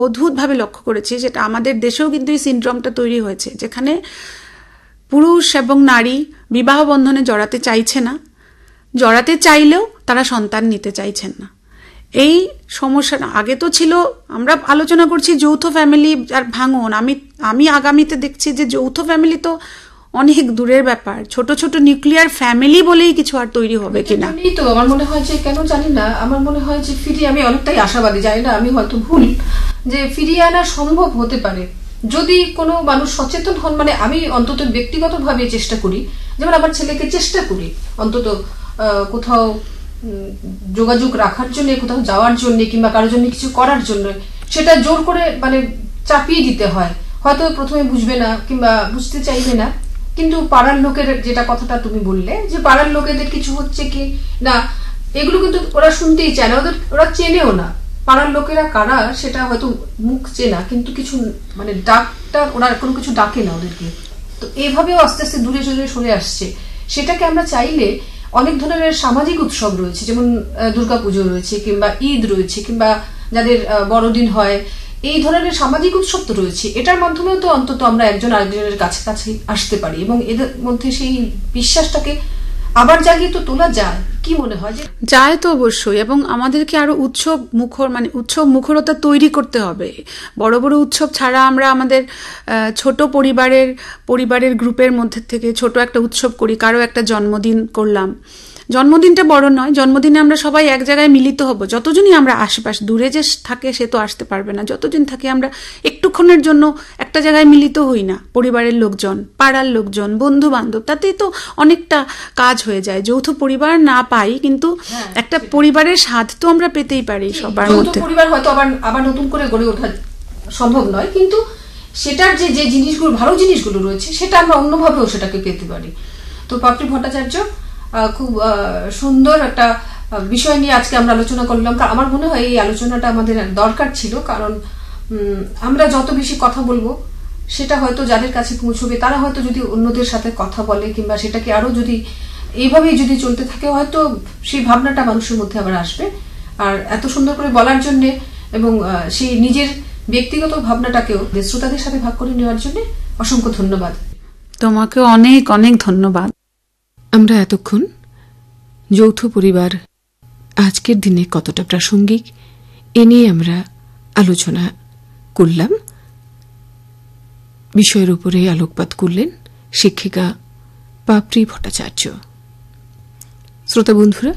অদ্ভুতভাবে লক্ষ্য করেছি, যেটা আমাদের দেশেও কিন্তু এই সিনড্রোমটা তৈরি হয়েছে, যেখানে পুরুষ এবং নারী বিবাহ বন্ধনে জড়াতে চাইছে না, জড়াতে চাইলেও তারা সন্তান নিতে চাইছেন না। এই সমস্যাটা আগে তো ছিল, আমরা আলোচনা করছি যৌথ ফ্যামিলি আর ভাঙন। আমি আগামীতে দেখছি যে যৌথ ফ্যামিলি তো অনেক দূরের ব্যাপার, ছোট ছোট নিউক্লিয়ার ফ্যামিলি বলেই কিছু আর তৈরি হবে কিনা। এই তো আমার মনে হয় যে, কেন জানি না, আমার মনে হয় যে ফিরিয়ে, আমি অনেকটাই আশাবাদী, জানি না আমি হয়তো ভুল, যে ফিরিয়ে আনা সম্ভব হতে পারে যদি কোনো মানুষ সচেতন হন। মানে আমি অন্তত ব্যক্তিগতভাবে চেষ্টা করি, যেমন আমার ছেলেকে চেষ্টা করি অন্তত কোথাও যোগাযোগ রাখার জন্য, কোথাও যাওয়ার জন্য, কিংবা কারোর জন্য কিছু করার জন্য, সেটা জোর করে মানে চাপিয়ে দিতে হয়। হয়তো প্রথমে বুঝবে না কিংবা বুঝতে চাইবে না, কিন্তু পাড়ার লোকের, যেটা কথাটা তুমি বললে যে পাড়ার লোকেদের কিছু হচ্ছে কি না, এগুলো কিন্তু ওরা শুনতেই চায় না, ওরা চেনেও না। পাড়ার লোকেরা কারা সেটা হয়তো মুখ চেনা, কিন্তু কিছু মানে ডাক্তার, ওরা কোনো কিছু ডাকে না ওদেরকে। তো এইভাবেও আস্তে আস্তে দূরে দূরে সরে আসছে। সেটাকে আমরা চাইলে অনেক ধরনের সামাজিক উৎসব রয়েছে, যেমন দুর্গাপুজো রয়েছে, কিংবা ঈদ রয়েছে, কিংবা যাদের বড়দিন হয়, এই ধরনের সামাজিক উৎসব তো রয়েছে। এটার মাধ্যমেও তো অন্তত আমরা একজন আরেকজনের কাছে কাছে আসতে পারি, এবং এদের মধ্যে সেই বিশ্বাসটাকে আবার জাগিয়ে তো তোলা যায়। কি মনে হয়? যে যায় তো অবশ্যই, এবং আমাদেরকে আরো উৎসব মুখর, মানে উৎসব মুখরতা তৈরি করতে হবে। বড় বড় উৎসব ছাড়া আমরা আমাদের ছোট পরিবারের গ্রুপের মধ্যে থেকে ছোট একটা উৎসব করি। কারো একটা জন্মদিন করলাম, জন্মদিনটা বড় নয়, জন্মদিনে আমরা সবাই এক জায়গায় মিলিত হব। যতজনই আমরা আশেপাশ, দূরে যে থাকে সে তো আসতে পারবে না, যতজন থাকে আমরা একটুক্ষণের জন্য একটা জায়গায় মিলিত হই না, পরিবারের লোকজন, পাড়ার লোকজন, বন্ধু বান্ধব, তাতেই তো অনেকটা কাজ হয়ে যায়। যৌথ পরিবার না পাই, কিন্তু একটা পরিবারের স্বাদ তো আমরা পেতেই পারি সবার মধ্যে। পরিবার হয়তো আবার নতুন করে গড়ে ওঠা সম্ভব নয়, কিন্তু সেটার যে জিনিসগুলো, ভালো জিনিসগুলো রয়েছে, সেটা আমরা অন্যভাবেও সেটাকে পেতে পারি। তো পাপড়ি ভট্টাচার্য, খুব সুন্দর একটা বিষয় নিয়ে আজকে আমরা আলোচনা করলাম। আমার মনে হয় এই আলোচনাটা আমাদের দরকার ছিল, কারণ আমরা যত বেশি কথা বলবো, সেটা হয়তো যাদের কাছে পৌঁছবে, তারা হয়তো যদি অন্যদের সাথে কথা বলে, কিংবা সেটাকে আরো যদি এইভাবেই যদি চলতে থাকে, হয়তো সেই ভাবনাটা মানুষের মধ্যে আবার আসবে। আর এত সুন্দর করে বলার জন্য এবং সেই নিজের ব্যক্তিগত ভাবনাটাকেও শ্রোতাদের সাথে ভাগ করে নেওয়ার জন্য অসংখ্য ধন্যবাদ। তোমাকে অনেক অনেক ধন্যবাদ। আমরা এতক্ষণ যৌথ পরিবার আজকের দিনে কতটা প্রাসঙ্গিক এ নিয়ে আমরা আলোচনা করলাম। বিষয়ের উপরে আলোকপাত করলেন শিক্ষিকা পাপড়ি ভট্টাচার্য। শ্রোতা বন্ধুরা,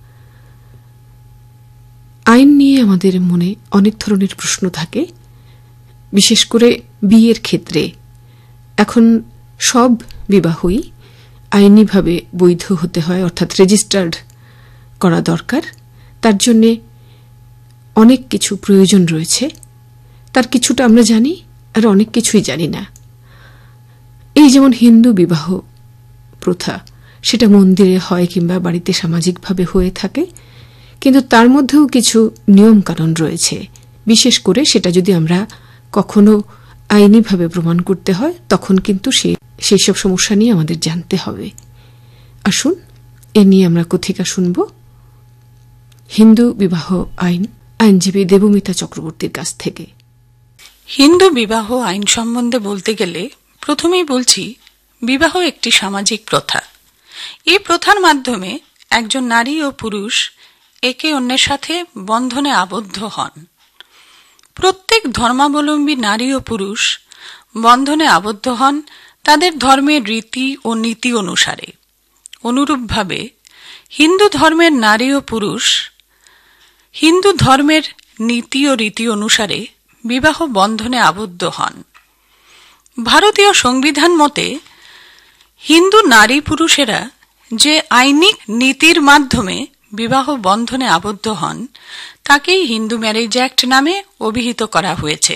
আইন নিয়ে আমাদের মনে অনেক ধরনের প্রশ্ন থাকে, বিশেষ করে বিয়ের ক্ষেত্রে। এখন সব বিবাহই আইনিভাবে বৈধ হতে হয়, অর্থাৎ রেজিস্টার্ড করা দরকার। তার জন্য অনেক কিছু প্রয়োজন রয়েছে। তার কিছুটা আমরা জানি, আর অনেক কিছুই জানি না। এই যেমন হিন্দু বিবাহ প্রথা, সেটা মন্দিরে হয় কিংবা বাড়িতে সামাজিকভাবে হয়ে থাকে, কিন্তু তার মধ্যেও কিছু নিয়ম কানুন রয়েছে। বিশেষ করে সেটা যদি আমরা কখনো আইনিভাবে প্রমাণ করতে হয়, তখন কিন্তু সেই সব সমস্যা নিয়ে আমাদের জানতে হবে। আসুন এ নিয়ে আমরা কথিকা শুনব হিন্দু বিবাহ আইন, আইনজীবী দেবমিতা চক্রবর্তীর কাছ থেকে। হিন্দু বিবাহ আইন সম্বন্ধে বলতে গেলে প্রথমেই বলছি, বিবাহ একটি সামাজিক প্রথা। এই প্রথার মাধ্যমে একজন নারী ও পুরুষ একে অন্যের সাথে বন্ধনে আবদ্ধ হন। প্রত্যেক ধর্মাবলম্বী নারী ও পুরুষ বন্ধনে আবদ্ধ হন তাদের ধর্মের রীতি ও নীতি অনুসারে। অনুরূপভাবে হিন্দু ধর্মের নারী ও পুরুষ হিন্দু ধর্মের নীতি ও রীতি অনুসারে বিবাহ বন্ধনে আবদ্ধ হন। ভারতীয় সংবিধান মতে হিন্দু নারী পুরুষেরা যে আইনিক নীতির মাধ্যমে বিবাহ বন্ধনে আবদ্ধ হন, তাকেই হিন্দু ম্যারেজ অ্যাক্ট নামে অভিহিত করা হয়েছে।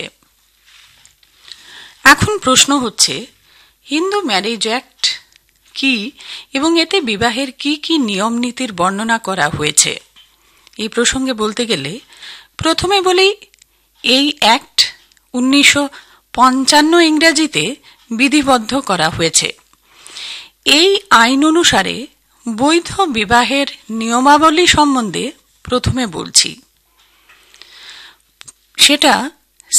এখন প্রশ্ন হচ্ছে, হিন্দু ম্যারেজ অ্যাক্ট কি এবং এতে বিবাহের কি কি নিয়ম নীতির বর্ণনা করা হয়েছে? এই প্রসঙ্গে বলতে গেলে প্রথমে বলি, এই অ্যাক্ট 1955 ইংরেজিতে বিধিবদ্ধ করা হয়েছে। এই আইন অনুসারে বৈধ বিবাহের নিয়মাবলী সম্বন্ধে প্রথমে বলছি। সেটা